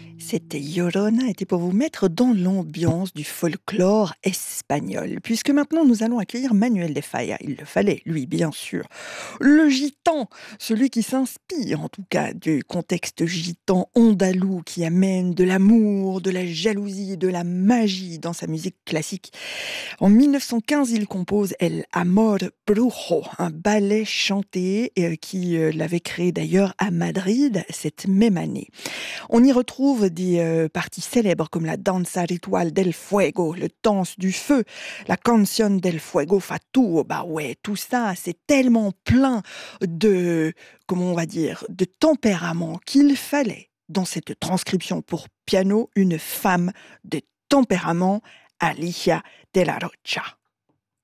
C'était Llorona était pour vous mettre dans l'ambiance du folklore espagnol. Puisque maintenant nous allons accueillir Manuel de Falla. Il le fallait, lui, bien sûr. Le gitan, celui qui s'inspire en tout cas du contexte gitan andalou qui amène de l'amour, de la jalousie, de la magie dans sa musique classique. En 1915, il compose El Amor Brujo, un ballet chanté qui l'avait créé d'ailleurs à Madrid cette même année. On y retrouve des parties célèbres comme la Danza Ritual del Fuego, le danse du feu, la Canción del Fuego Fatuo. Bah ouais, tout ça, c'est tellement plein de, comment on va dire, de tempérament qu'il fallait dans cette transcription pour piano une femme de tempérament, Alicia de la Rocha.